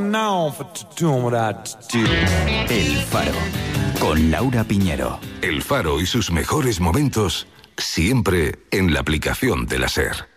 now for doing what I do. El Faro, con Laura Piñero. El Faro y sus mejores momentos, siempre en la aplicación de la SER.